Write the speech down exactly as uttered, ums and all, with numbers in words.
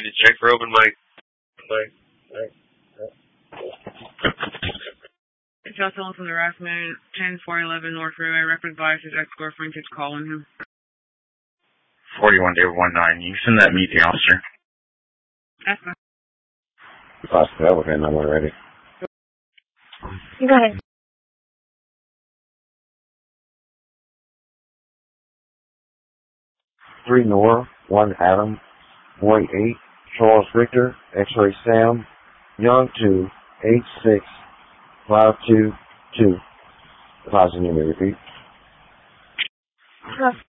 to check for open mic. Like, like, Justin from the harassment, ten four eleven North Freeway. Rep advised his ex-girlfriend keeps calling him. forty-one David one nine. You send that meet the officer. That's fine. Possibly, okay, I'm ready. Go ahead. Three Nora, one Adam, boy eight, Charles Victor, X-ray Sam, Young two, eight six, five two two. Possibly, let me repeat. Huh.